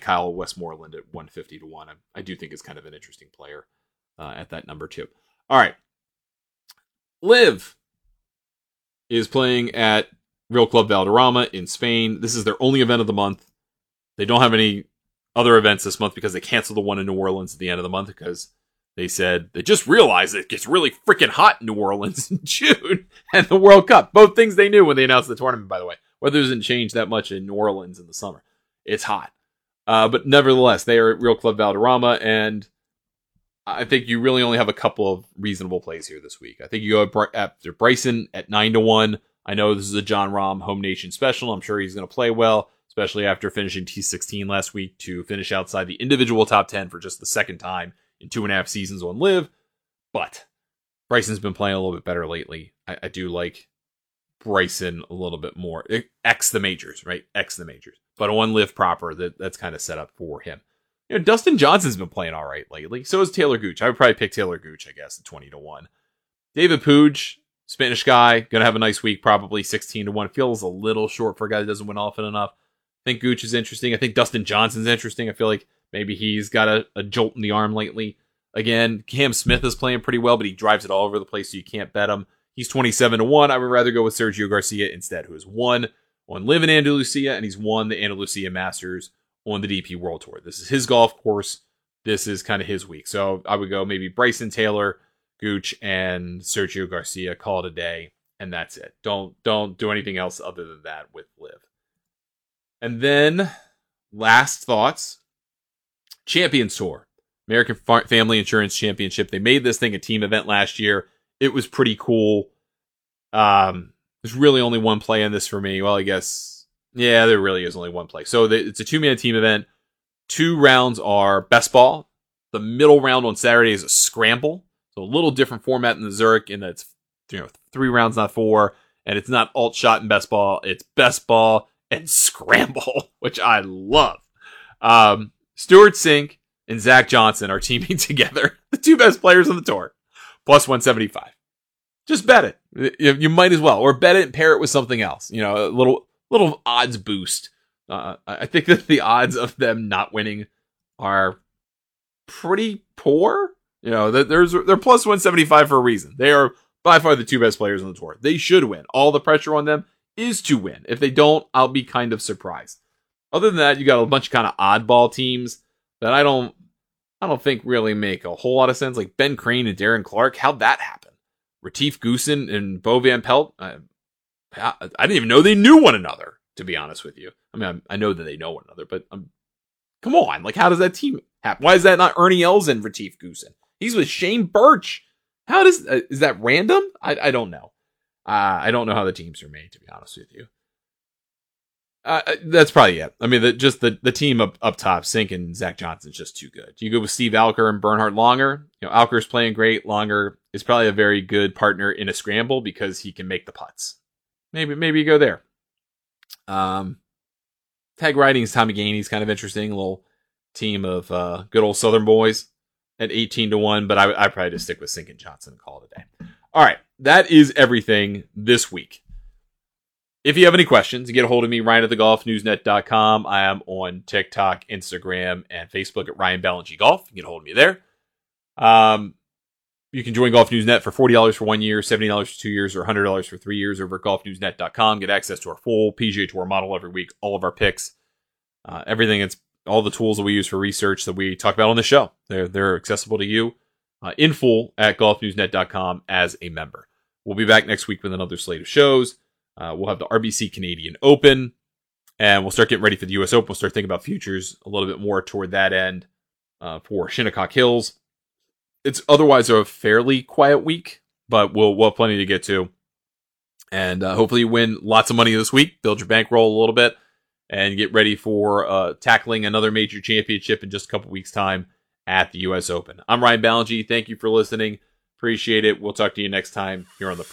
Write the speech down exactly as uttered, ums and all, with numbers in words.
Kyle Westmoreland at one fifty to one. I, I do think is kind of an interesting player uh, at that number two. All right. Liv is playing at Real Club Valderrama in Spain. This is their only event of the month. They don't have any other events this month because they canceled the one in New Orleans at the end of the month because they said they just realized it gets really freaking hot in New Orleans in June and the World Cup. Both things they knew when they announced the tournament, by the way. Weather doesn't change that much in New Orleans in the summer. It's hot. Uh, but nevertheless, they are at Real Club Valderrama, and I think you really only have a couple of reasonable plays here this week. I think you go after Bryson at nine to one. I know this is a Jon Rahm Home Nation special. I'm sure he's going to play well, especially after finishing T sixteen last week to finish outside the individual top ten for just the second time in two and a half seasons on Liv. But Bryson's been playing a little bit better lately. I, I do like Bryson a little bit more. X the majors, right? X the majors. But on Liv proper, that, that's kind of set up for him. You know, Dustin Johnson's been playing all right lately. So is Taylor Gooch. I would probably pick Taylor Gooch, I guess, at twenty to one. David Puig, Spanish guy, going to have a nice week, probably sixteen to one. Feels a little short for a guy that doesn't win often enough. I think Gooch is interesting. I think Dustin Johnson's interesting. I feel like maybe he's got a, a jolt in the arm lately. Again, Cam Smith is playing pretty well, but he drives it all over the place, so you can't bet him. He's twenty-seven to one. I would rather go with Sergio Garcia instead, who has won on Liv in Andalusia, and he's won the Andalusia Masters on the D P World Tour. This is his golf course. This is kind of his week. So I would go maybe Bryson, Taylor, Gooch, and Sergio Garcia. Call it a day, and that's it. Don't don't do anything else other than that with Liv. And then, last thoughts. Champions Tour. American Family Insurance Championship. They made this thing a team event last year. It was pretty cool. Um, there's really only one play in this for me. Well, I guess, yeah, there really is only one play. So the, it's a two-man team event. Two rounds are best ball. The middle round on Saturday is a scramble. So a little different format than the Zurich in that it's, you know, three rounds, not four. And it's not alt shot and best ball. It's best ball and scramble, which I love. Um, Stuart Sink and Zach Johnson are teaming together. The two best players on the tour. Plus one seventy-five. Just bet it. You, you might as well. Or bet it and pair it with something else. You know, a little little odds boost. Uh, I think that the odds of them not winning are pretty poor. You know, there's they're plus one seventy-five for a reason. They are by far the two best players on the tour. They should win. All the pressure on them is to win. If they don't, I'll be kind of surprised. Other than that, you got a bunch of kind of oddball teams that I don't I don't think really make a whole lot of sense. Like Ben Crane and Darren Clark. How'd that happen? Retief Goosen and Bo Van Pelt. I, I didn't even know they knew one another, to be honest with you. I mean, I, I know that they know one another, but um, come on. Like, how does that team happen? Why is that not Ernie Els and Retief Goosen? He's with Shane Birch. How does, uh, is that random? I, I don't know. Uh, I don't know how the teams are made, to be honest with you. Uh, that's probably it. I mean, the, just the, the team up, up top, Sink and Zach Johnson's just too good. You go with Steve Alker and Bernhard Langer. You know, Alker's playing great. Langer is probably a very good partner in a scramble because he can make the putts. Maybe maybe you go there. Um, tag riding is Tommy Gainey's kind of interesting. A little team of uh, good old Southern boys at eighteen to one, but I I probably just stick with Sink and Johnson and call it a day. All right, that is everything this week. If you have any questions, get a hold of me, Ryan at the golf news net dot com. I am on TikTok, Instagram, and Facebook at Ryan Ballingy Golf. You can get a hold of me there. Um, you can join Golf News Net for forty dollars for one year, seventy dollars for two years, or one hundred dollars for three years over at golf news net dot com. Get access to our full P G A Tour model every week, all of our picks, uh, everything. It's all the tools that we use for research that we talk about on the show. They're, they're accessible to you uh, in full at golf news net dot com as a member. We'll be back next week with another slate of shows. Uh, we'll have the R B C Canadian Open, and we'll start getting ready for the U S Open. We'll start thinking about futures a little bit more toward that end uh, for Shinnecock Hills. It's otherwise a fairly quiet week, but we'll, we'll have plenty to get to. And uh, hopefully you win lots of money this week, build your bankroll a little bit, and get ready for uh, tackling another major championship in just a couple weeks' time at the U S Open. I'm Ryan Ballingy. Thank you for listening. Appreciate it. We'll talk to you next time here on the